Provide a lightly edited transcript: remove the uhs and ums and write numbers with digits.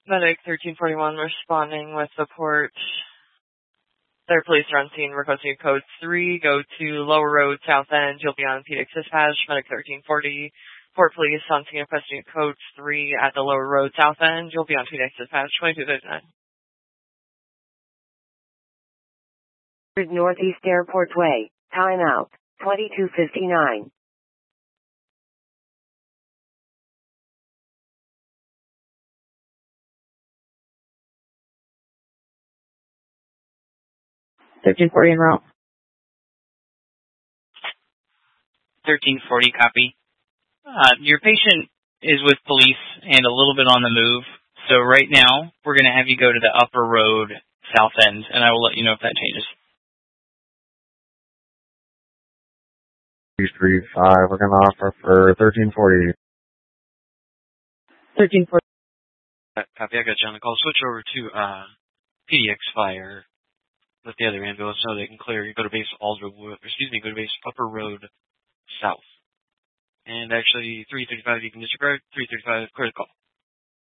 Medic 1341 responding with support. Their police are on scene requesting code 3. Go to Lower Road, South End. You'll be on PDX dispatch. Medic 1340. Port police on scene requesting code 3 at the Lower Road, South End. You'll be on PDX dispatch 2239. Northeast Airport Way. Timeout. 2259. (1340 en route). 1340, copy. Your patient is with police and a little bit on the move. So right now, we're going to have you go to the Upper Road, South End, and I will let you know if that changes. 335, we're going to offer for 1340. 1340. Copy, I got you on the call. Switch over to PDX Fire. Let the other ambulance know they can clear. You go to base go to base Upper Road South. And actually, 335, you can disregard. 335, clear the call.